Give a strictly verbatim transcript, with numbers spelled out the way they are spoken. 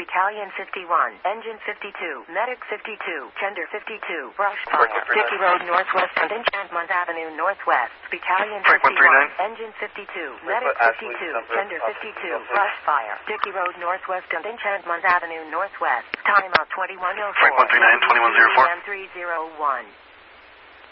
Battalion fifty-one, Engine fifty-two, Medic fifty-two, Tender fifty-two, Brush Fire, Dickey Road Northwest and Enchantment Avenue Northwest, Battalion fifty-one, Engine fifty-two, Medic fifty-two, Tender fifty-two, Brush Fire, Dickey Road Northwest and Enchantment Avenue Northwest. Time out twenty-one oh four. Frank one three nine, twenty-one oh four. three oh one.